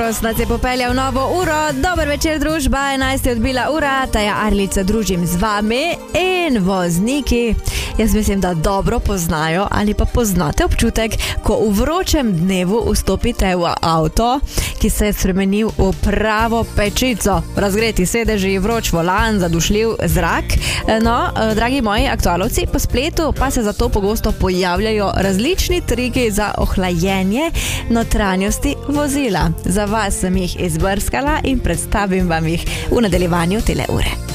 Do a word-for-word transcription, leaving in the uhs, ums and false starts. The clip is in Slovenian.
Nas je popeljal novo uro. Dober večer, družba, enajst je odbila ura, Taja Arlica družim z vami in vozniki. Jaz mislim, da dobro poznajo ali pa poznate občutek, ko v vročem dnevu vstopite v avto, ki se je spremenil v pravo pečico. Razgreti sedeži, vroč volan, zadušljiv zrak. No, dragi moji aktualovci, po spletu pa se zato pogosto pojavljajo različni triki za ohlajenje notranjosti vozila. Za vas sem jih izbrskala in predstavim vam jih v nadaljevanju tele ure.